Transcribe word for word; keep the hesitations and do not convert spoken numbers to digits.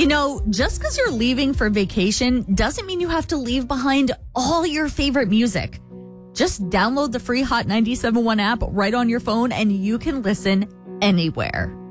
You know, just because you're leaving for vacation doesn't mean you have to leave behind all your favorite music. Just download the free Hot ninety-seven point one app right on your phone and you can listen anywhere.